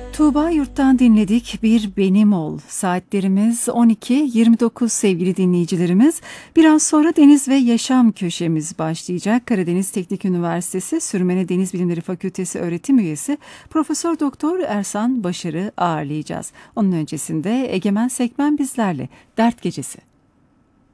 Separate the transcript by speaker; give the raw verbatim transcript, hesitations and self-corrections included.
Speaker 1: Tuğba Yurt'tan dinledik. Bir Benim Ol. Saatlerimiz on iki yirmi dokuz sevgili dinleyicilerimiz. Biraz sonra Deniz ve Yaşam köşemiz başlayacak. Karadeniz Teknik Üniversitesi Sürmene Deniz Bilimleri Fakültesi öğretim üyesi Profesör Doktor Ersan Başar'ı ağırlayacağız. Onun öncesinde Egemen Sekmen bizlerle. Dert Gecesi.